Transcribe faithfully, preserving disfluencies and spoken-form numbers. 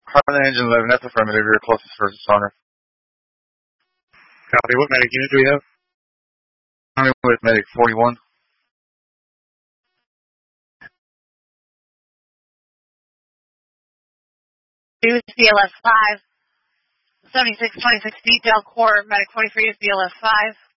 Harlan Engine eleven, that's affirmative. You're closest first responder. Copy. What medic unit do we have? Army with medic forty-one. Use B L S five. seventy-six twenty-six detail core, medic forty-three is B L S five.